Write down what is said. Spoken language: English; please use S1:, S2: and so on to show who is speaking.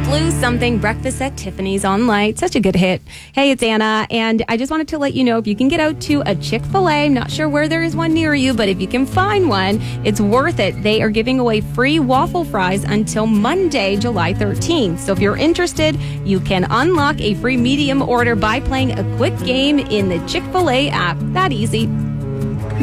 S1: Blue Something, Breakfast at Tiffany's on Light. Such a good hit. Hey, it's Anna, and I just wanted to let you know if you can get out to a Chick-fil-A, I'm not sure where there is one near you, but if you can find one, it's worth it. They are giving away free waffle fries until Monday, July 13th. So if you're interested, you can unlock a free medium order by playing a quick game in the Chick-fil-A app. That easy.